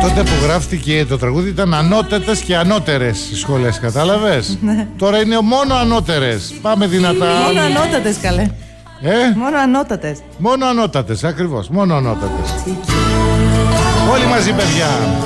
Τότε που γράφτηκε το τραγούδι ήταν ανώτατες και ανώτερες οι σχολές, κατάλαβες? Τώρα είναι μόνο ανώτερες. Πάμε δυνατά. Μόνο ανώτατες, καλέ. Μόνο ανώτατες. Μόνο ανώτατες, ακριβώς. Μόνο ανώτατες. Όλοι μαζί, παιδιά.